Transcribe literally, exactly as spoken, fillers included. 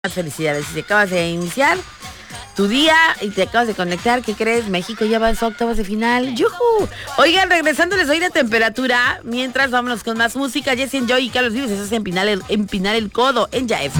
Felicidades, si acabas de iniciar tu día y te acabas de conectar, ¿qué crees? México ya avanzó a octavos de final. ¡Yujú! Oigan, regresándoles hoy de temperatura, mientras vámonos con más música. Jesse Joy y Carlos Vives, eso es empinar el, empinar el codo en Ya F